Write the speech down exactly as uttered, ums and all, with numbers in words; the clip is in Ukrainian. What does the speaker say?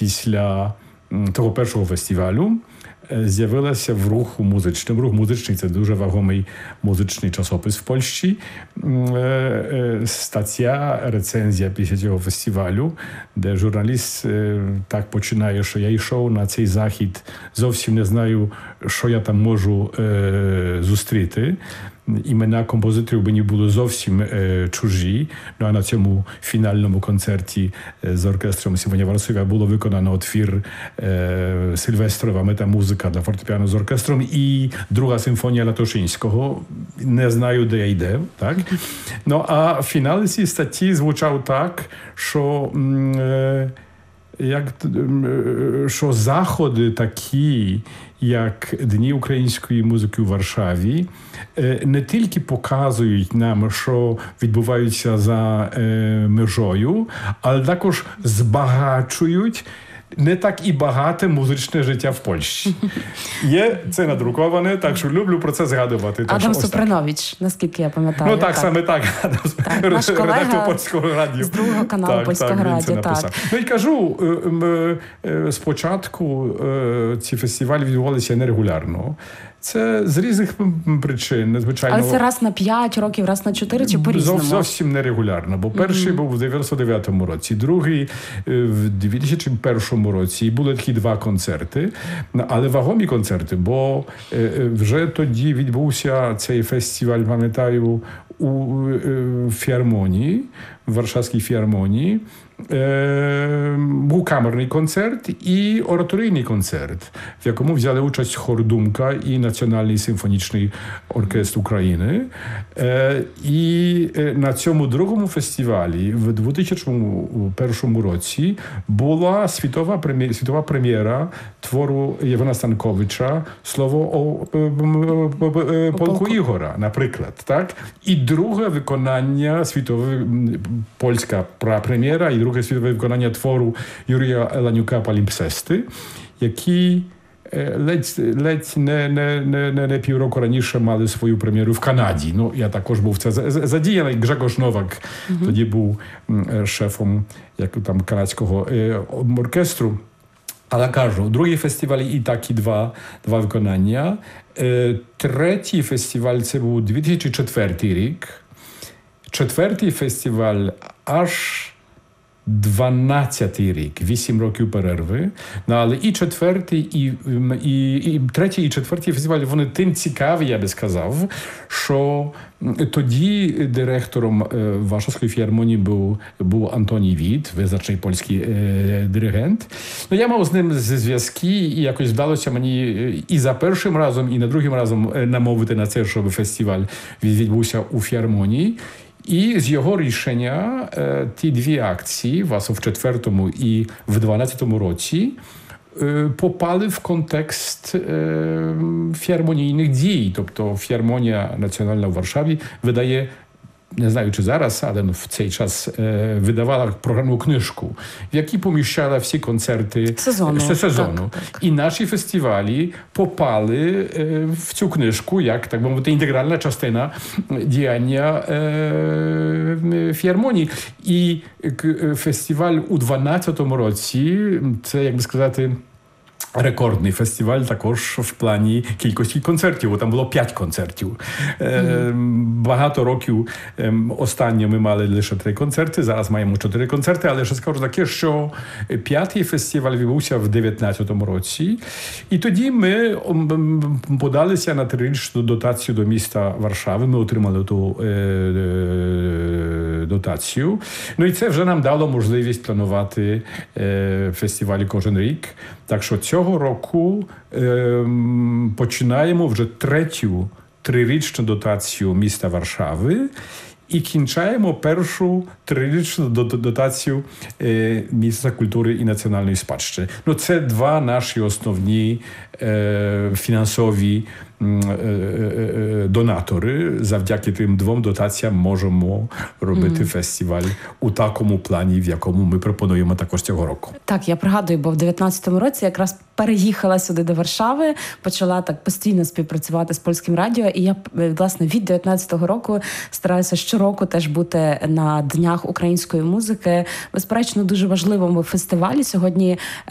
після того першого фестивалю з'явилася в руху музичним. Рух музичний – це дуже вагомий музичний часопис в Польщі. Стаття, рецензія після цього фестивалю, де журналіст так починає, що я йшов на цей захід, зовсім не знаю, що я там можу зустріти. Імена композиторів мені були зовсім е, чужі. Ну, а на цьому фінальному концерті е, з оркестром Симфонія Варшаві було виконано твір е, Сильвестрова «Метамузика» для фортепіано з оркестром і друга симфонія Латошинського. Не знаю, де я йде. Так? Ну, а фінал цієї статті звучав так, що е, як, що заходи такі, як Дні української музики у Варшаві, не тільки показують нам, що відбувається за межою, але також збагачують не так і багате музичне життя в Польщі. Є це надруковане, так що люблю про це згадувати. Так, Адам Супранович, наскільки я пам'ятаю. Ну так, так. саме так. так наш редактор Польського радіо. З другого каналу так, Польського так, радіо. Так. Ну і кажу, спочатку ці фестивалі відбувалися нерегулярно. Це з різних причин, звичайно. Але це раз на п'ять років, раз на чотири чи по-різному? Зов, зовсім нерегулярно, бо перший mm-hmm. був в дев'яносто дев'ятому році, другий в дві тисячі першому році. І були такі два концерти, але вагомі концерти, бо вже тоді відбувся цей фестиваль, пам'ятаю, у філармонії, в Варшавській філармонії. Е, був камерний концерт і ораторійний концерт, в якому взяли участь хор «Думка» і Національний симфонічний оркестр України. Е, і на цьому другому фестивалі в дві тисячі першому році була світова, прем'єра, світова прем'єра твору Євгена Станковича «Слово о полку Ігора», наприклад. Так? І друге виконання світове, польська прем'єра, і друге світове виконання твору Юрія Ланюка «Палімпсести», які ледь, ледь не, не, не, не півроку раніше мали свою прем'єру в Канаді. Ну, я також був це задіяний. Гжегош Новак mm-hmm. тоді був шефом як, там, канадського оркестру. Але кажу, другий фестиваль і так і два, два виконання. Третій фестиваль це був дві тисячі четвертий рік. Четвертий фестиваль аж дванадцятий рік, вісім років перерви. Ну, але і четвертий, і, і, і третій, і четвертий фестиваль, вони тим цікаві, я би сказав, що тоді директором Варшавської філармонії був, був Антоній Віт, визначний польський е, диригент. Ну, я мав з ним зв'язки, і якось вдалося мені і за першим разом, і на другим разом намовити на це, щоб фестиваль відбувся у філармонії. І з його рішення е, ті дві акції, власне, в четвертому і в дванадцятому році, е, попали в контекст е, філармонійних дій. Тобто філармонія національна в Варшаві видає, не знаю, чи зараз, але в цей час е, видавала програмну книжку, в якій поміщала всі концерти сезону. сезону. Так, так. І наші фестивалі попали е, в цю книжку, як, так би мовити, інтегральна частина діяння е, філармонії. І е, фестиваль у дванадцятому році, це, як би сказати, рекордний фестиваль також в плані кількості концертів, бо там було п'ять концертів. Mm-hmm. Багато років останньо ми мали лише три концерти, зараз маємо чотири концерти, але ще скажу таке, що п'ятий фестиваль відбувся в дев'ятнадцятому році, і тоді ми подалися на трирічну дотацію до міста Варшави, ми отримали ту е, е, дотацію. Ну і це вже нам дало можливість планувати е, фестивалі кожен рік. Так що цього року е, починаємо вже третю трирічну дотацію міста Варшави і кінчаємо першу трирічну дотацію е, міста культури і національної спадщини. Ну, це два наші основні е, фінансові е, е, донатори. Завдяки тим двом дотаціям можемо робити mm. фестиваль у такому плані, в якому ми пропонуємо також цього року. Так, я пригадую, бо в дев'ятнадцятому році якраз переїхала сюди до Варшави, почала так постійно співпрацювати з Польським радіо, і я, власне, від дев'ятнадцятого року стараюся щороку теж бути на Днях української музики. Безперечно, дуже важливому фестивалі. Сьогодні